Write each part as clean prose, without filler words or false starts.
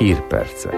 Hírpercek.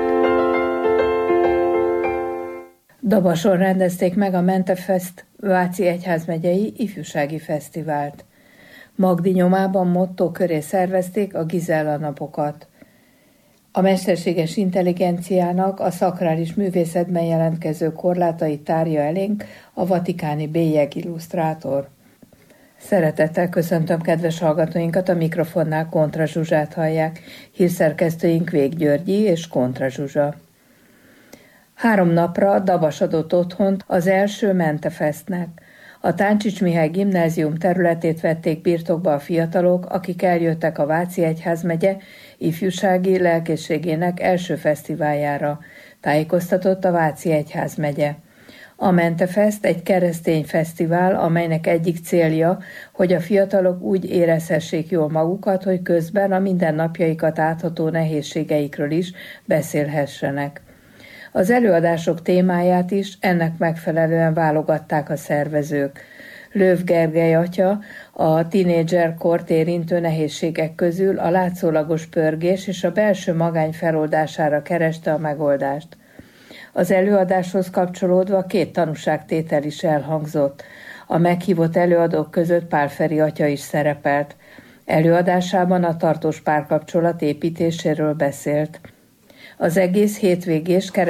Dabason rendezték meg a Mentefest Váci Egyházmegyei Ifjúsági Fesztivált. Magdi nyomában motto köré szervezték a Gizella napokat. A mesterséges intelligenciának a szakrális művészetben jelentkező korlátait tárja elénk a vatikáni bélyeg illusztrátor. Szeretettel köszöntöm kedves hallgatóinkat, a mikrofonnál Kontra Zsuzsát hallják, hírszerkesztőink Vég Györgyi és Kontra Zsuzsa. 3 napra Dabas adott otthont az első Mentefestnek. A Táncsics Mihály gimnázium területét vették birtokba a fiatalok, akik eljöttek a Váci Egyházmegye ifjúsági lelkészségének első fesztiváljára, tájékoztatott a Váci Egyházmegye. A Mentefest egy keresztény fesztivál, amelynek egyik célja, hogy a fiatalok úgy érezhessék jól magukat, hogy közben a mindennapjaikat átható nehézségeikről is beszélhessenek. Az előadások témáját is ennek megfelelően válogatták a szervezők. Lőv Gergely atya a tínédzserkort érintő nehézségek közül a látszólagos pörgés és a belső magány feloldására kereste a megoldást. Az előadáshoz kapcsolódva 2 tanúságtétel is elhangzott. A meghívott előadók között Pál Feri atya is szerepelt. Előadásában a tartós párkapcsolat építéséről beszélt. Az egész hétvégés